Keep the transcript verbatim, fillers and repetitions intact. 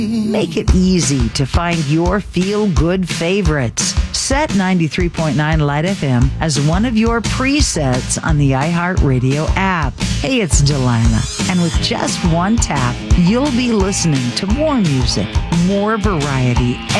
Make it easy to find your feel-good favorites. Set ninety-three point nine Light F M as one of your presets on the iHeartRadio app. Hey, it's Delilah, and with just one tap, you'll be listening to more music, more variety,